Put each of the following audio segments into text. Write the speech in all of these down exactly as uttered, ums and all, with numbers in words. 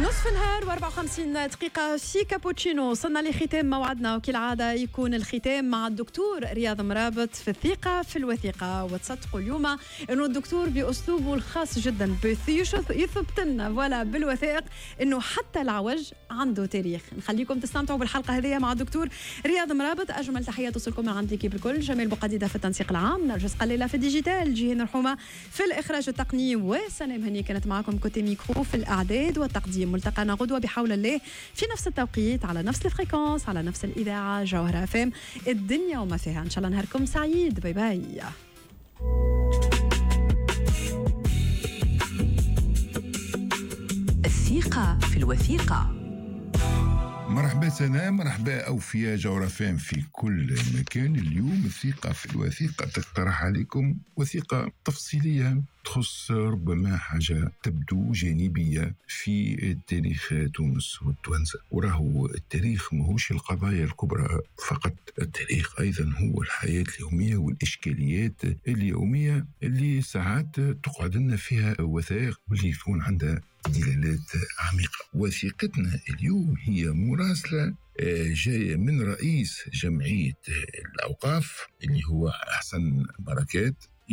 نصف نهار وأربعة وخمسين دقيقة في كابوتشينو. وصلنا لختام موعدنا، وكالعادة يكون الختام مع الدكتور رياض مرابط في الثقة في الوثيقة. وتصدقوا اليوم أنه الدكتور بأسلوبه الخاص جدا يثبت لنا ولا بالوثائق أنه حتى العوج عنده تاريخ. نخليكم تستمتعوا بالحلقة هذه مع الدكتور رياض مرابط. أجمل تحيات توصلكم من عند ليكيب الكل. جميل بقديدة في التنسيق العام، نرجس قليلة في الديجيتال، جيهان رحومة في الإخراج التقني، وسلام هني كانت معكم كوتي ميكرو في الإعداد والتقديم. ملتقانا غدوة بحول الله في نفس التوقيت على نفس الفريكونس على نفس الإذاعة جوهرة فام. الدنيا وما فيها. إن شاء الله نهاركم سعيد. باي باي. الثقة في الوثيقة. مرحبا سنة، مرحبا أوفياء جورفان في كل مكان. اليوم الثقة في الوثيقة تقترح عليكم وثيقة تفصيلية تخص ربما حاجة تبدو جانبية في تاريخ تونس والتوانسة. وراهو التاريخ ماهوش القضايا الكبرى فقط، التاريخ أيضا هو الحياة اليومية والإشكاليات اليومية اللي ساعات تقعد لنا فيها وثائق واللي يكون عندها دلالات عميقة. وثيقتنا اليوم هي مراسلة جاية من رئيس جمعية الأوقاف اللي هو حسن بركات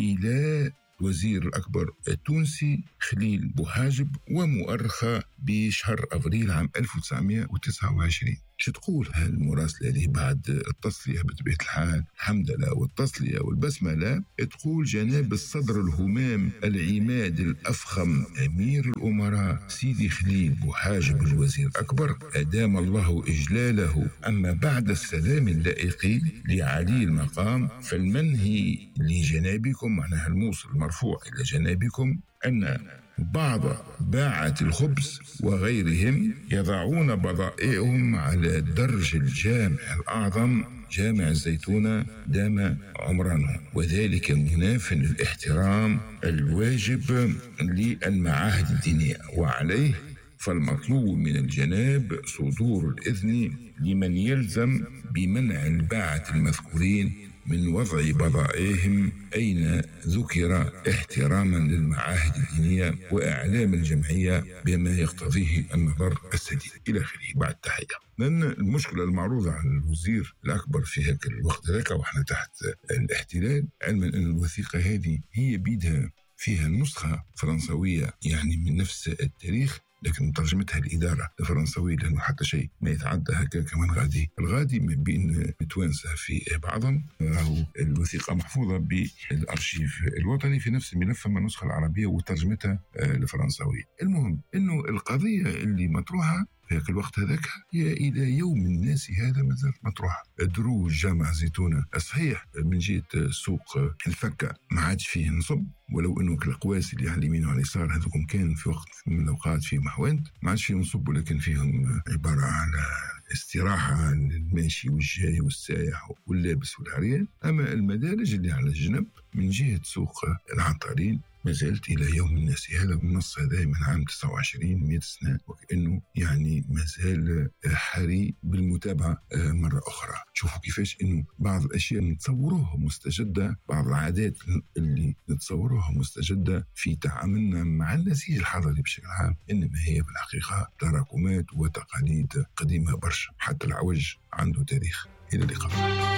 إلى الوزير الأكبر التونسي خليل بوهاجب، ومؤرخة بشهر أفريل عام ألف وتسعمائة وتسعة وعشرين. شو تقول هالمراسلة اللي بعد التصلية بطبيعة الحال الحمدلله والتصلية والبسملة؟ تقول: جناب الصدر الهمام العماد الأفخم أمير الأمراء سيدي خليل بوهاجب الوزير الأكبر أدام الله إجلاله، أما بعد السلام اللائق لعلي المقام فالمنهي لجنابكم، معناها الموصل المرفوع إلى جنابكم، أن بعض باعة الخبز وغيرهم يضعون بضائعهم على درج الجامع الأعظم جامع الزيتونة دام عمرانهم، وذلك مناف للاحترام الواجب للمعاهد الدينية، وعليه فالمطلوب من الجناب صدور الإذن لمن يلزم بمنع الباعة المذكورين من وضع بضائعهم أين ذكر احتراما للمعاهد الدينية وإعلام الجمعية بما يقتضيه النظر السديد إلى آخره. بعد تحية. لأن المشكلة المعروضة عن الوزير الأكبر في هيك الوقت ذاك وإحنا تحت الاحتلال، علما أن الوثيقة هذه هي بيدها فيها النسخة فرنسوية يعني من نفس التاريخ، لكن ترجمتها الإدارة الفرنسوية، لأنه حتى شيء ما يتعدى هكا كمان غادي الغادي ما بين توانسة في بعضهم. راهو الوثيقة محفوظة بالأرشيف الوطني في نفس الملف من النسخة العربية وترجمتها الفرنسوية. المهم إنه القضية اللي مطروحة في هذاك الوقت هذاك هي إلى يوم الناس هذا ما زالت مطروحة. دروج جامع زيتونة صحيح من جهة سوق الفكة ما عادش فيه نصب، ولو انه القواس اللي على اليمين وعلى اليسار هذوكم كان في وقت من الاوقات في محوانت ما عادش فيهم نصب، ولكن فيهم عبارة على استراحة للماشي والجاي والسايح واللابس والعريان. اما المدارج اللي على الجنب من جهة سوق العطارين ما زالت إلى يوم الناس هذا النص هذا من عام تسعة وعشرين مئة سنة، وكأنه يعني ما زال حري بالمتابعة مرة أخرى. شوفوا كيفاش إنه بعض الأشياء نتصوروها مستجدة، بعض العادات اللي نتصوروها مستجدة في تعاملنا مع النسيج الحضري بشكل عام، إنما هي بالحقيقة تراكمات وتقاليد قديمة برشا. حتى العوج عنده تاريخ. إلى اللقاء.